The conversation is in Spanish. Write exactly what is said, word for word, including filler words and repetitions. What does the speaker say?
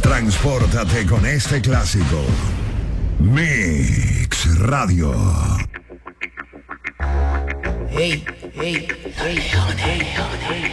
Transpórtate con este clásico. Mix Radio. Hey, hey, hey, hey, hey.